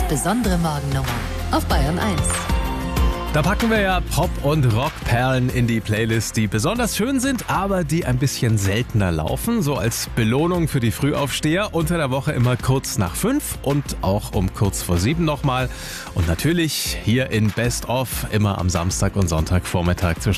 besondere Morgennummer auf Bayern 1. Da packen wir ja Pop- und Rockperlen in die Playlist, die besonders schön sind, aber die ein bisschen seltener laufen. So als Belohnung für die Frühaufsteher unter der Woche immer kurz nach 5 und auch um kurz vor 7 nochmal. Und natürlich hier in Best of immer am Samstag und Sonntagvormittag zwischen